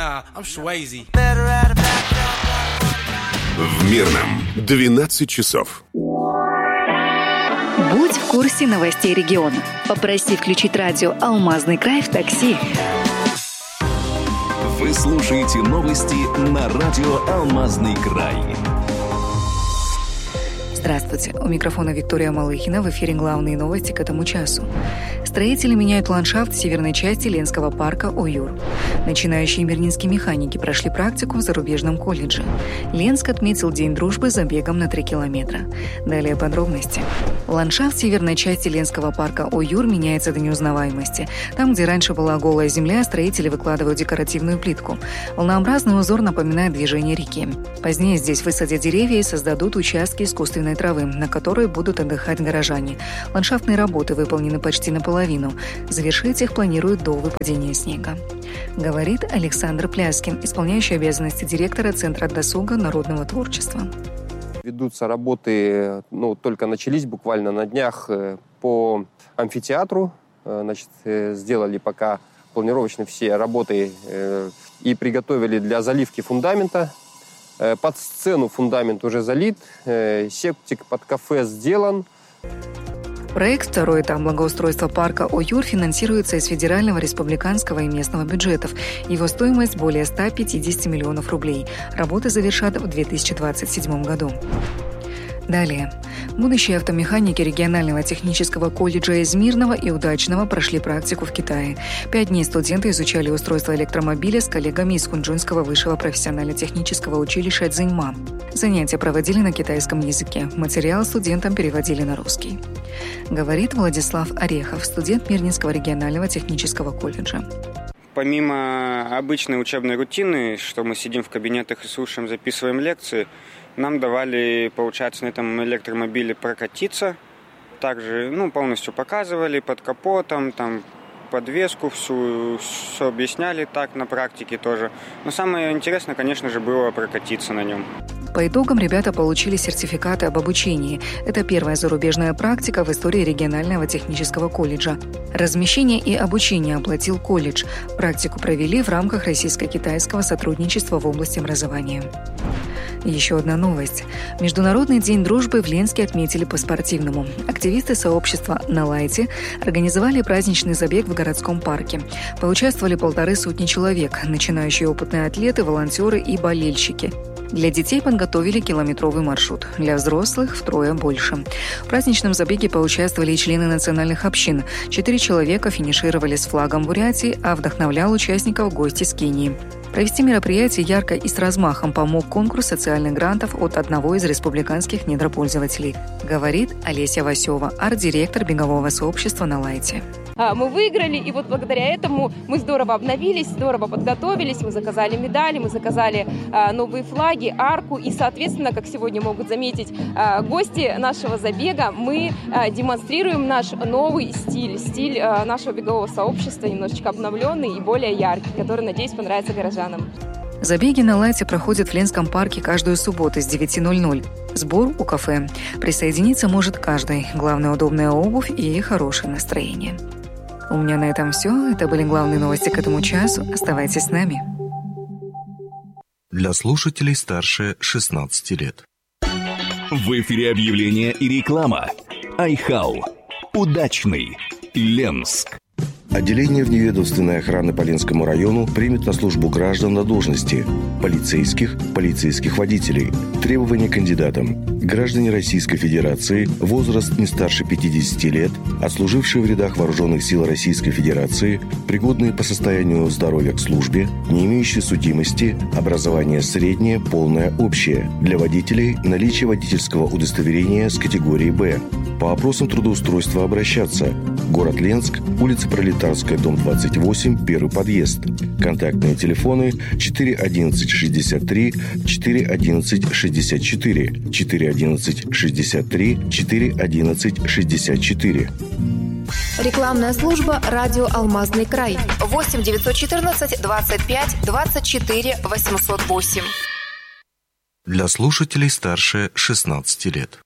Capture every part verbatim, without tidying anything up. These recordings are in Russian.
Nah, I'm Swayze. В Мирном двенадцать часов. Будь в курсе новостей региона. Попроси включить радио «Алмазный край» в такси. Вы слушаете новости на радио «Алмазный край». Здравствуйте. У микрофона Виктория Малыхина. В эфире главные новости к этому часу. Строители меняют ландшафт северной части Ленского парка «Оюр». Начинающие мирнинские механики прошли практику в зарубежном колледже. Ленск отметил День дружбы забегом на три километра. Далее подробности. Ландшафт северной части Ленского парка «Оюр» меняется до неузнаваемости. Там, где раньше была голая земля, строители выкладывают декоративную плитку. Волнообразный узор напоминает движение реки. Позднее здесь высадят деревья и создадут участки искусственной травы, на которой будут отдыхать горожане. Ландшафтные работы выполнены почти наполовину. Завершить их планируют до выпадения снега. Говорит Александр Пляскин, исполняющий обязанности директора Центра досуга народного творчества. Ведутся работы, ну, только начались буквально на днях по амфитеатру. Значит, сделали пока планировочные все работы и приготовили для заливки фундамента. Под сцену фундамент уже залит, септик под кафе сделан. Проект «Второй этап благоустройства парка «Оюр» финансируется из федерального, республиканского и местного бюджетов. Его стоимость более ста пятидесяти миллионов рублей. Работы завершат в две тысячи двадцать седьмом году. Далее. Будущие автомеханики регионального технического колледжа из Мирного и Удачного прошли практику в Китае. Пять дней студенты изучали устройство электромобиля с коллегами из Хунчжунского высшего профессионально-технического училища Цзиньма. Занятия проводили на китайском языке. Материал студентам переводили на русский. Говорит Владислав Орехов, студент Мирнинского регионального технического колледжа. Помимо обычной учебной рутины, что мы сидим в кабинетах и слушаем, записываем лекции, нам давали, получается, на этом электромобиле прокатиться. Также, ну, полностью показывали под капотом, там, подвеску всю, все объясняли так на практике тоже. Но самое интересное, конечно же, было прокатиться на нем. По итогам ребята получили сертификаты об обучении. Это первая зарубежная практика в истории регионального технического колледжа. Размещение и обучение оплатил колледж. Практику провели в рамках российско-китайского сотрудничества в области образования. Еще одна новость. Международный день дружбы в Ленске отметили по-спортивному. Активисты сообщества «На лайте» организовали праздничный забег в городском парке. Поучаствовали полторы сотни человек, начинающие опытные атлеты, волонтеры и болельщики. Для детей подготовили километровый маршрут, для взрослых втрое больше. В праздничном забеге поучаствовали и члены национальных общин. Четыре человека финишировали с флагом Бурятии, а вдохновлял участников гость из Кении. Провести мероприятие ярко и с размахом помог конкурс социальных грантов от одного из республиканских недропользователей, говорит Олеся Васева, арт-директор бегового сообщества «На лайте». Мы выиграли, и вот благодаря этому мы здорово обновились, здорово подготовились, мы заказали медали, мы заказали новые флаги, арку, и, соответственно, как сегодня могут заметить гости нашего забега, мы демонстрируем наш новый стиль, стиль нашего бегового сообщества, немножечко обновленный и более яркий, который, надеюсь, понравится горожанам. Забеги на лайте проходят в Ленском парке каждую субботу с девяти ноль-ноль. Сбор у кафе. Присоединиться может каждый. Главное, удобная обувь и хорошее настроение. У меня на этом все. Это были главные новости к этому часу. Оставайтесь с нами. Для слушателей старше шестнадцати лет. В эфире объявления и реклама. Айхау. Удачный. Ленск. Отделение вневедомственной охраны по Ленскому району примет на службу граждан на должности полицейских, полицейских водителей. Требования кандидатам. Граждане Российской Федерации, возраст не старше пятидесяти лет, отслужившие в рядах Вооруженных сил Российской Федерации, пригодные по состоянию здоровья к службе, не имеющие судимости, образование среднее, полное, общее. Для водителей наличие водительского удостоверения с категории «Б». По вопросам трудоустройства обращаться. Город Ленск, улица Пролетарская, дом двадцать восемь, первый подъезд. Контактные телефоны четыре одиннадцать шестьдесят три, четыре одиннадцать шестьдесят четыре, четыре одиннадцать шестьдесят три, четыре одиннадцать шестьдесят четыре. Рекламная служба «Радио Алмазный край». восемь девятьсот четырнадцать двадцать пять двадцать четыре восемьсот восемь. Для слушателей старше шестнадцати лет.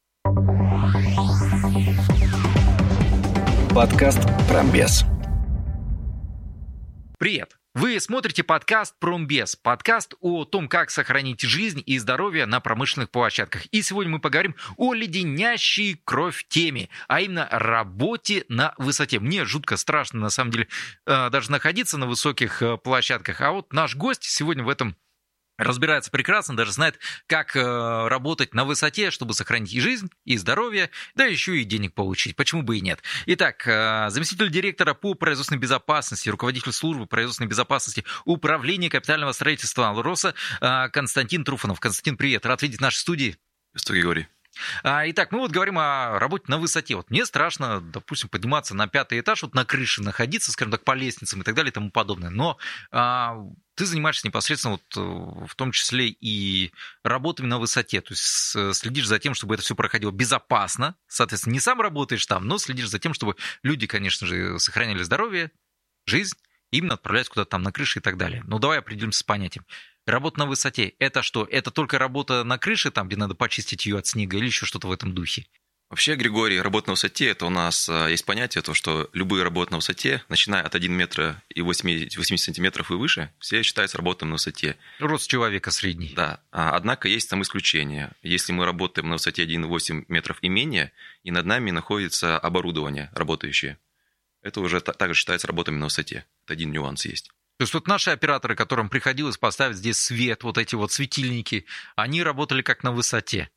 Подкаст «Промбез». Привет! Вы смотрите подкаст «Промбез», подкаст о том, как сохранить жизнь и здоровье на промышленных площадках. И сегодня мы поговорим о леденящей кровь теме, а именно работе на высоте. Мне жутко страшно, на самом деле, даже находиться на высоких площадках. А вот наш гость сегодня в этом разбирается прекрасно, даже знает, как э, работать на высоте, чтобы сохранить и жизнь, и здоровье, да еще и денег получить. Почему бы и нет? Итак, э, заместитель директора по производственной безопасности, руководитель службы производственной безопасности Управления капитального строительства «Алроса» э, Константин Труфанов. Константин, привет, рад видеть в нашей студии. Здравствуй, Григорий. Итак, мы вот говорим о работе на высоте. Вот мне страшно, допустим, подниматься на пятый этаж, вот на крыше находиться, скажем так, по лестницам и так далее и тому подобное. Но а, ты занимаешься непосредственно вот, в том числе и работами на высоте. То есть следишь за тем, чтобы это все проходило безопасно. Соответственно, не сам работаешь там, но следишь за тем, чтобы люди, конечно же, сохраняли здоровье, жизнь, именно отправляясь куда-то там на крыше и так далее. Ну, давай определимся с понятием. Работа на высоте – это что? Это только работа на крыше, там, где надо почистить ее от снега, или еще что-то в этом духе? Вообще, Григорий, работа на высоте – это у нас есть понятие, то, что любые работы на высоте, начиная от одного метра и восьмидесяти сантиметров и выше, все считаются работами на высоте. Рост человека средний. Да. Однако есть там исключения. Если мы работаем на высоте один и восемь метров и менее, и над нами находится оборудование работающее, это уже также считается работами на высоте. Это один нюанс есть. То есть вот наши операторы, которым приходилось поставить здесь свет, вот эти вот светильники, они работали как на высоте.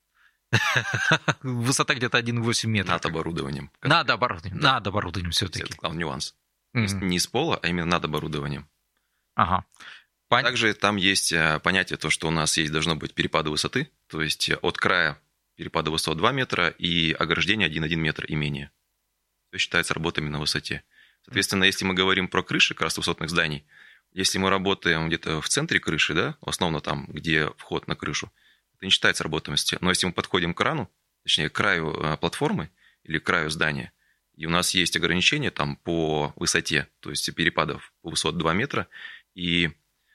Высота где-то один и восемь метров. Над оборудованием. Над оборудованием, да. Над оборудованием все-таки. Это главный нюанс. Mm-hmm. Не с пола, а именно над оборудованием. Ага. Пон... Также там есть понятие, то, что у нас есть должно быть перепады высоты, то есть от края перепада высоты два метра и ограждение один и один метр и менее. Это считается работами на высоте. Соответственно, если мы говорим про крыши как раз высотных зданий, если мы работаем где-то в центре крыши, да, основно там, где вход на крышу, это не считается работой на высоте. Но если мы подходим к крану, точнее, к краю платформы или к краю здания, и у нас есть ограничения там по высоте, то есть перепадов по высоте два метра и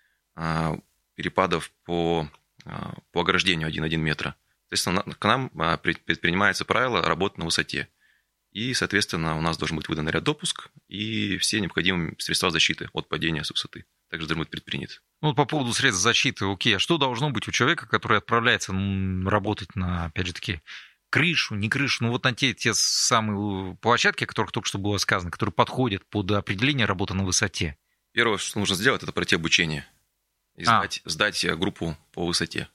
а, перепадов по, а, по ограждению один и один метра, соответственно, к нам предпринимается правило работы на высоте. И, соответственно, у нас должен быть выдан ряд допуск и все необходимые средства защиты от падения с высоты. Также должны быть предприняты. Ну, по поводу средств защиты, окей, а что должно быть у человека, который отправляется работать на, опять же таки, крышу, не крышу, ну вот на те, те самые площадки, о которых только что было сказано, которые подходят под определение работы на высоте? Первое, что нужно сделать, это пройти обучение и сдать, а. сдать группу по высоте.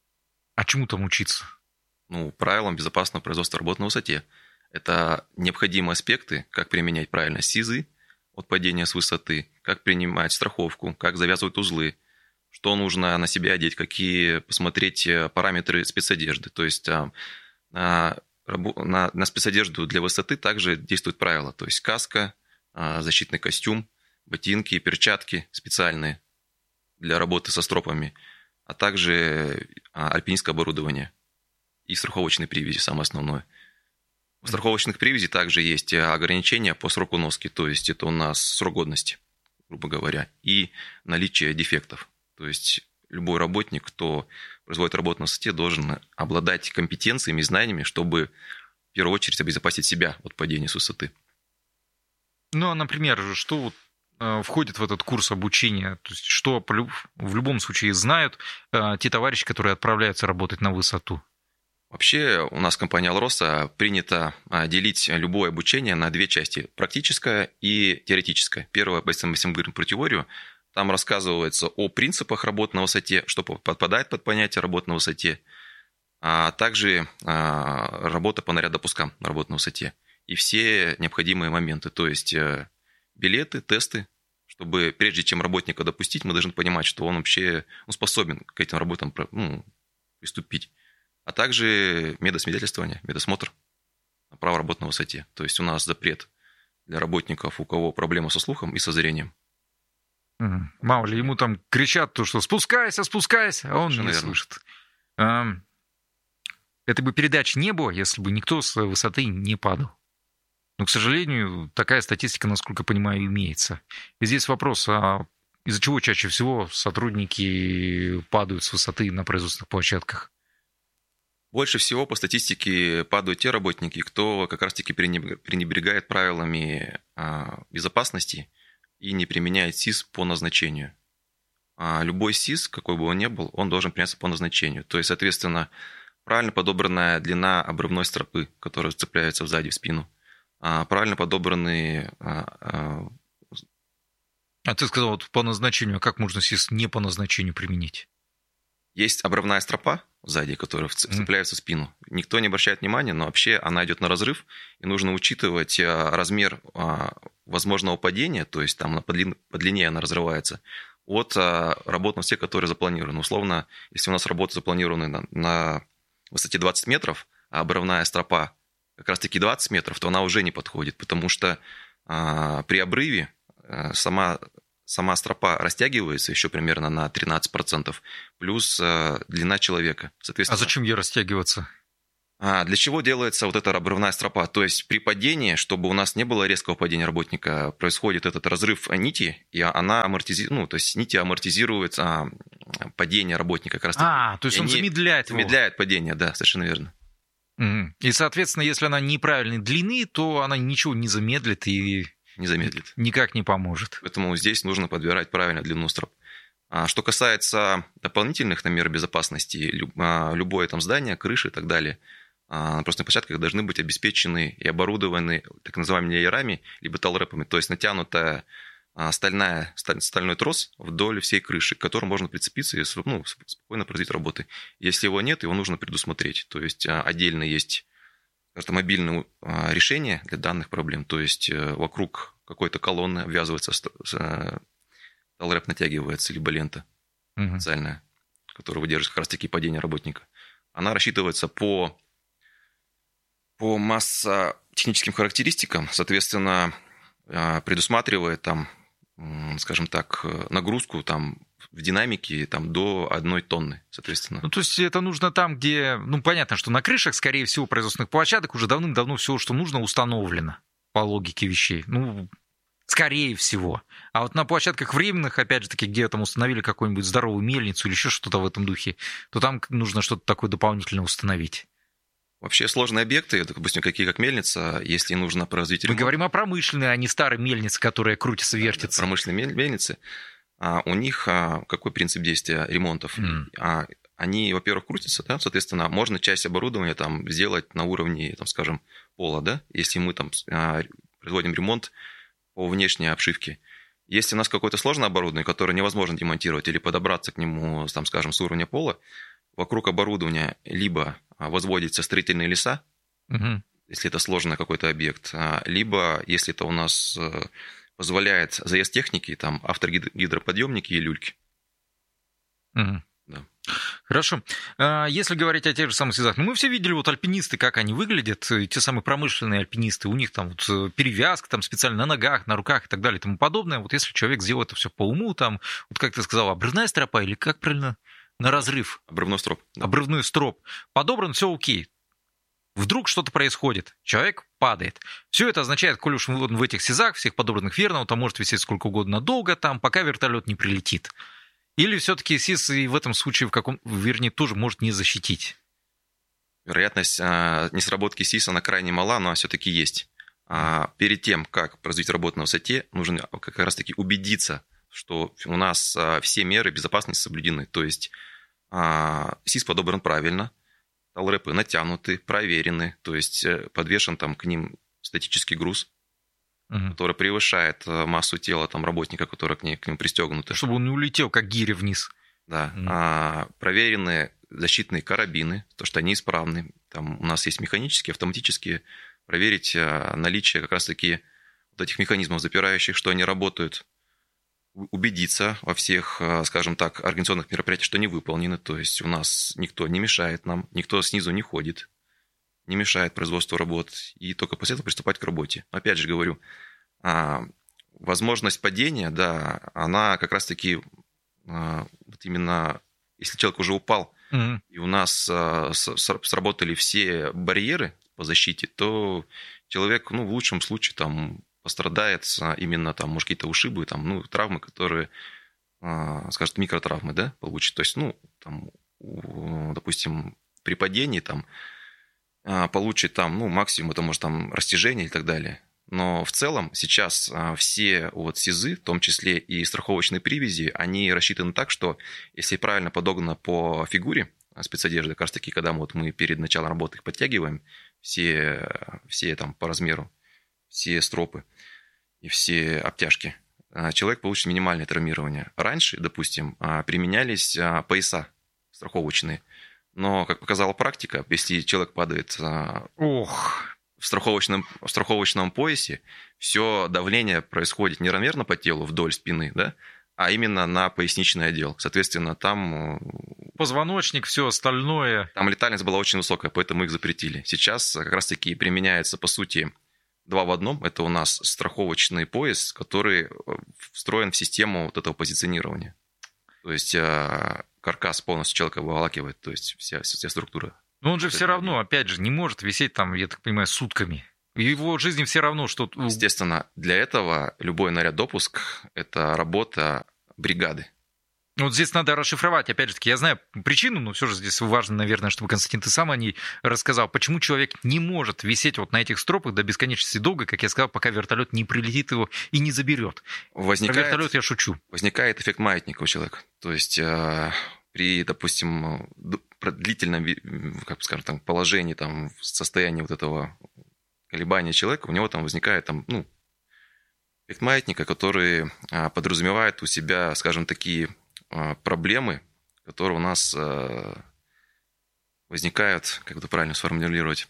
А чему там учиться? Ну, правилам безопасного производства работы на высоте. Это необходимые аспекты, как применять правильно СИЗы от падения с высоты, как принимать страховку, как завязывать узлы, что нужно на себя одеть, какие посмотреть параметры спецодежды. То есть на, на, на спецодежду для высоты также действуют правила. То есть каска, защитный костюм, ботинки, перчатки специальные для работы со стропами, а также альпинистское оборудование и страховочные привязи, самое основное. У страховочных привязей также есть ограничения по сроку носки, то есть это у нас срок годности, грубо говоря, и наличие дефектов. То есть любой работник, кто производит работу на высоте, должен обладать компетенциями и знаниями, чтобы в первую очередь обезопасить себя от падения с высоты. Ну, а, например, что входит в этот курс обучения? То есть что в любом случае знают те товарищи, которые отправляются работать на высоту? Вообще у нас в компании «Алроса» принято делить любое обучение на две части – практическое и теоретическое. Первое, если мы говорим про теорию, там рассказывается о принципах работы на высоте, что подпадает под понятие работы на высоте, а также работа по нарядопускам на работу на высоте. И все необходимые моменты, то есть билеты, тесты, чтобы прежде чем работника допустить, мы должны понимать, что он вообще он способен к этим работам ну, приступить. А также медосвидетельствование, медосмотр на право работы на высоте. То есть у нас запрет для работников, у кого проблемы со слухом и со зрением. Угу. Мало ли, ему там кричат, то, что спускайся, спускайся, а он Совершенно не верно. Слышит. Этой бы передачи не было, если бы никто с высоты не падал. Но, к сожалению, такая статистика, насколько понимаю, имеется. И здесь вопрос, а из-за чего чаще всего сотрудники падают с высоты на производственных площадках? Больше всего по статистике падают те работники, кто как раз-таки пренебрегает правилами безопасности и не применяет СИЗ по назначению. А любой СИЗ, какой бы он ни был, он должен применяться по назначению. То есть, соответственно, правильно подобранная длина обрывной стропы, которая цепляется сзади в спину, правильно подобранные... А ты сказал, вот по назначению, как можно СИЗ не по назначению применить? Есть обрывная стропа сзади, которая вцепляется в спину. Никто не обращает внимания, но вообще она идет на разрыв, и нужно учитывать размер возможного падения, то есть там по длине она разрывается, от работ на все, которые запланированы. Условно, если у нас работы запланированы на, на высоте двадцать метров, а обрывная стропа как раз-таки двадцать метров, то она уже не подходит, потому что а, при обрыве а, сама, сама стропа растягивается еще примерно на тринадцать процентов, плюс а, длина человека. А зачем ей растягиваться? А для чего делается вот эта обрывная стропа? То есть при падении, чтобы у нас не было резкого падения работника, происходит этот разрыв нити, и она амортизирует, ну, то есть нити амортизируют а, падение работника как раз таки. А, то есть он замедляет его. Замедляет падение, да, совершенно верно. И, соответственно, если она неправильной длины, то она ничего не замедлит и не замедлит. Никак не поможет. Поэтому здесь нужно подбирать правильную длину строп. А что касается дополнительных мер безопасности, любое там здание, крыши и так далее, на простых площадках должны быть обеспечены и оборудованы так называемыми леерами, либо талрэпами, то есть натянутая стальная, стальной трос вдоль всей крыши, к которому можно прицепиться и ну, спокойно производить работы. Если его нет, его нужно предусмотреть. То есть отдельно есть мобильное решение для данных проблем. То есть вокруг какой-то колонны обвязывается талрэп, натягивается, либо лента угу. специальная, которая выдерживает как раз таки падение работника. Она рассчитывается по, по массотехническим характеристикам, соответственно, предусматривает там, скажем так, нагрузку там в динамике там, до одной тонны, соответственно. Ну, то есть это нужно там, где... Ну, понятно, что на крышах, скорее всего, производственных площадок уже давным-давно все, что нужно, установлено по логике вещей. Ну, скорее всего. А вот на площадках временных, опять же таки, где там установили какую-нибудь здоровую мельницу или еще что-то в этом духе, то там нужно что-то такое дополнительное установить. Вообще сложные объекты, допустим, какие как мельница, если нужно производить ремонт... Мы говорим о промышленной, а не старой мельнице, которая крутится, вертится. Да, промышленные мельницы, у них какой принцип действия ремонтов? Mm. Они, во-первых, крутятся, да, соответственно, можно часть оборудования там сделать на уровне, там, скажем, пола, да, если мы там производим ремонт по внешней обшивке. Если у нас какое-то сложное оборудование, которое невозможно демонтировать или подобраться к нему, там, скажем, с уровня пола, вокруг оборудования либо возводятся строительные леса, угу. если это сложный какой-то объект, либо, если это у нас позволяет заезд техники, там автогидроподъемники и люльки. Угу. Да. Хорошо. Если говорить о тех же самых СИЗах, ну, мы все видели вот альпинисты, как они выглядят, те самые промышленные альпинисты, у них там вот перевязка там специально на ногах, на руках и так далее и тому подобное. Вот если человек сделал это все по уму, там, вот как ты сказал, обрывная стропа или как правильно? На разрыв. Обрывной строп. Да. Обрывной строп. Подобран, все окей. Вдруг что-то происходит. Человек падает. Все это означает, коль уж он в этих СИЗах, всех подобранных верно, он там может висеть сколько угодно долго, там, пока вертолет не прилетит. Или все-таки СИЗ и в этом случае, в каком, вернее, тоже может не защитить? Вероятность а, несработки СИЗ, она крайне мала, но все-таки есть. А, перед тем, как производить работу на высоте, нужно как раз-таки убедиться, что у нас все меры безопасности соблюдены. То есть СИЗ подобран правильно, талрэпы натянуты, проверены, то есть подвешен там к ним статический груз, угу. который превышает массу тела там, работника, который к, ней, к нему пристегнуты. Чтобы он не улетел, как гиря вниз. Да. Угу. А, проверены защитные карабины, то, что они исправны. Там у нас есть механические, автоматические. Проверить наличие как раз-таки вот этих механизмов запирающих, что они работают. Убедиться во всех, скажем так, организационных мероприятиях, что они выполнены. То есть у нас никто не мешает нам, никто снизу не ходит, не мешает производству работ. И только после этого приступать к работе. Но опять же говорю, возможность падения, да, она как раз-таки вот именно, если человек уже упал, mm-hmm. и у нас сработали все барьеры по защите, то человек, ну, в лучшем случае, там, пострадает именно там, может, какие-то ушибы, там, ну, травмы, которые, скажем, микротравмы, да, получит. То есть, ну, там, допустим, при падении там получит там, ну, максимум это может там растяжение и так далее. Но в целом сейчас все вот СИЗы, в том числе и страховочные привязи, они рассчитаны так, что если правильно подогнано по фигуре спецодежды, как раз таки, когда вот мы перед началом работы их подтягиваем, все, все там по размеру, все стропы и все обтяжки, человек получит минимальное травмирование. Раньше, допустим, применялись пояса страховочные, но, как показала практика, если человек падает Ох. в страховочном, в страховочном поясе, все давление происходит не равномерно по телу вдоль спины, да, а именно на поясничный отдел. Соответственно, там... Позвоночник, все остальное. Там летальность была очень высокая, поэтому их запретили. Сейчас как раз-таки применяется, по сути, два в одном. Это у нас страховочный пояс, который встроен в систему вот этого позиционирования. То есть каркас полностью человека выволакивает, то есть вся, вся структура. Но он же все равно, опять же, не может висеть там, я так понимаю, сутками. В его жизни все равно, что... Естественно, для этого любой наряд-допуск – это работа бригады. Вот здесь надо расшифровать, опять же таки, я знаю причину, но все же здесь важно, наверное, чтобы, Константин, ты сам о ней рассказал, почему человек не может висеть вот на этих стропах до бесконечности долго, как я сказал, пока вертолет не прилетит его и не заберет. Возникает, Про вертолет я шучу. Возникает эффект маятника у человека. То есть при, допустим, длительном, как скажем, там, положении, там, состоянии вот этого колебания человека, у него там возникает там, ну, эффект маятника, который подразумевает у себя, скажем, такие проблемы, которые у нас возникают, как это правильно сформулировать,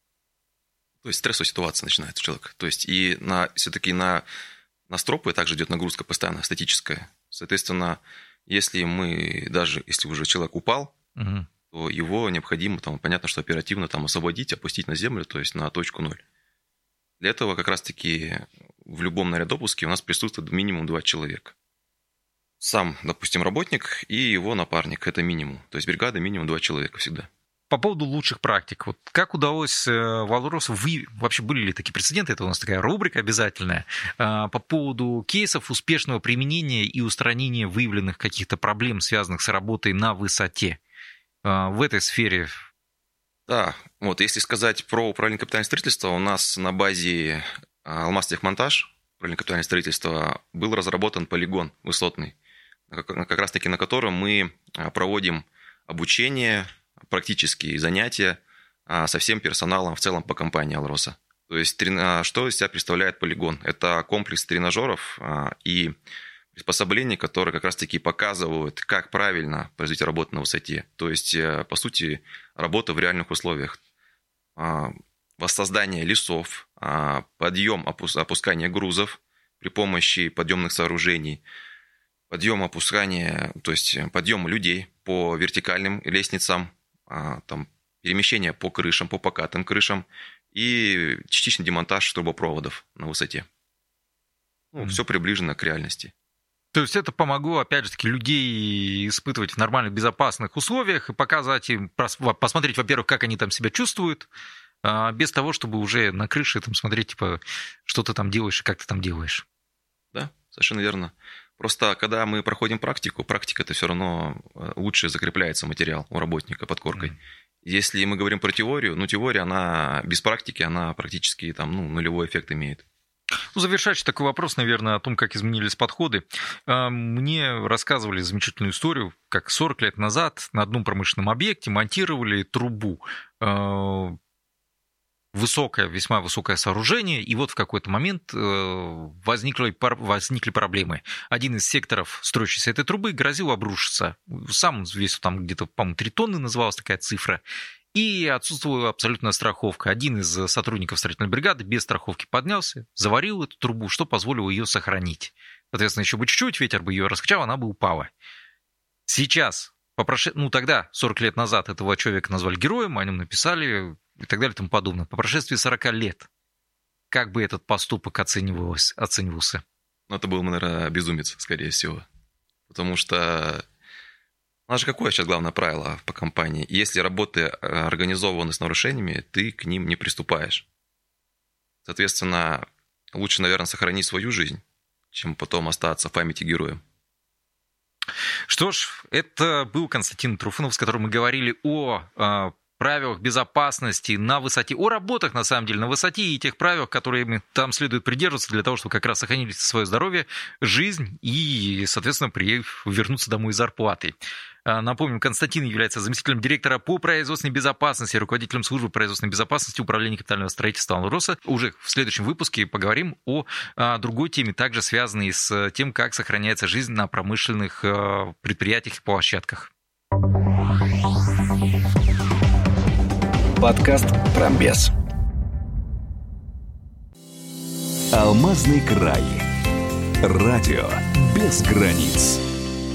то есть стрессовая ситуация начинается у человека. То есть и на, все-таки на, на стропы также идет нагрузка постоянно, статическая. Соответственно, если мы, даже если уже человек упал, угу. то его необходимо, там, понятно, что оперативно там, освободить, опустить на землю, то есть на точку ноль. Для этого как раз-таки в любом наряд-допуске у нас присутствует минимум два человека. Сам, допустим, работник и его напарник – это минимум. То есть бригада минимум два человека всегда. По поводу лучших практик. Вот как удалось Валросу, вы вообще были ли такие прецеденты? Это у нас такая рубрика обязательная. По поводу кейсов успешного применения и устранения выявленных каких-то проблем, связанных с работой на высоте. В этой сфере... Да, вот если сказать про управление капитального строительства, у нас на базе Алмазтехмонтаж, управление капитального строительства, был разработан полигон высотный, как раз-таки на котором мы проводим обучение, практические занятия со всем персоналом в целом по компании «Алроса». То есть что из себя представляет полигон? Это комплекс тренажеров и приспособлений, которые как раз-таки показывают, как правильно производить работу на высоте. То есть, по сути, работа в реальных условиях. Воссоздание лесов, подъем, опускание грузов при помощи подъемных сооружений, подъем, опускание, то есть подъем людей по вертикальным лестницам, там, перемещение по крышам, по покатым крышам и частичный демонтаж трубопроводов на высоте. Ну, mm-hmm. Все приближено к реальности. То есть это помогло, опять же таки, людей испытывать в нормальных, безопасных условиях и показать им, посмотреть, во-первых, как они там себя чувствуют, без того, чтобы уже на крыше там смотреть, типа, что ты там делаешь и как ты там делаешь. Да, совершенно верно. Просто когда мы проходим практику, практика это все равно лучше закрепляется материал у работника под коркой. Mm. Если мы говорим про теорию, ну, теория, она без практики, она практически там, ну, нулевой эффект имеет. Ну, завершающий такой вопрос, наверное, о том, как изменились подходы. Мне рассказывали замечательную историю, как сорок лет назад на одном промышленном объекте монтировали трубу. Высокое, весьма высокое сооружение, и вот в какой-то момент возникли, возникли проблемы. Один из секторов строящейся этой трубы грозил обрушиться. Сам весил там где-то, по-моему, три тонны называлась такая цифра. И отсутствовала абсолютная страховка. Один из сотрудников строительной бригады без страховки поднялся, заварил эту трубу, что позволило ее сохранить. Соответственно, еще бы чуть-чуть, ветер бы ее раскачал, она бы упала. Сейчас, по проше... ну тогда, сорок лет назад, этого человека назвали героем, о нем написали и так далее и тому подобное. По прошествии сорок лет, как бы этот поступок оценивался? оценивался? Ну, это был, наверное, безумец, скорее всего. Потому что... У нас же какое сейчас главное правило по компании? Если работы организованы с нарушениями, ты к ним не приступаешь. Соответственно, лучше, наверное, сохранить свою жизнь, чем потом остаться в памяти героем. Что ж, это был Константин Труфанов, с которым мы говорили о правилах безопасности на высоте, о работах, на самом деле, на высоте и тех правилах, которые там следует придерживаться для того, чтобы как раз сохранить свое здоровье, жизнь и, соответственно, при... вернуться домой с зарплатой. Напомним, Константин является заместителем директора по производственной безопасности, руководителем службы производственной безопасности Управления капитального строительства Алроса. Уже в следующем выпуске поговорим о другой теме, также связанной с тем, как сохраняется жизнь на промышленных предприятиях и площадках. Подкаст «Промбез». Алмазный край. Радио без границ.